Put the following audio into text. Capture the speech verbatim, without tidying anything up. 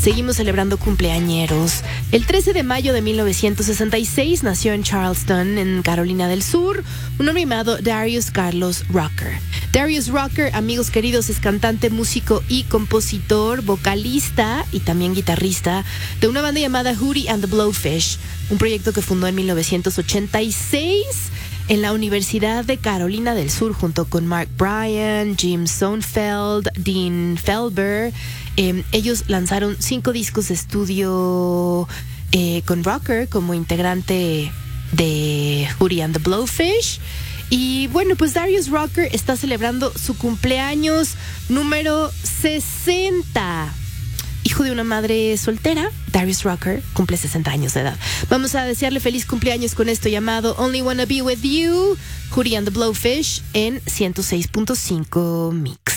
Seguimos celebrando cumpleañeros. El trece de mayo de mil novecientos sesenta y seis nació en Charleston, en Carolina del Sur, un hombre llamado Darius Carlos Rucker. Darius Rucker, amigos queridos, es cantante, músico y compositor, vocalista y también guitarrista de una banda llamada Hootie and the Blowfish, un proyecto que fundó en mil novecientos ochenta y seis en la Universidad de Carolina del Sur junto con Mark Bryan, Jim Sonfeld, Dean Felber. Eh, ellos lanzaron cinco discos de estudio eh, con Rucker como integrante de Hootie and the Blowfish. Y bueno, pues Darius Rucker está celebrando su cumpleaños número sesenta. Hijo de una madre soltera, Darius Rucker cumple sesenta años de edad. Vamos a desearle feliz cumpleaños con esto llamado Only Wanna Be With You, Hootie and the Blowfish en ciento seis punto cinco Mix.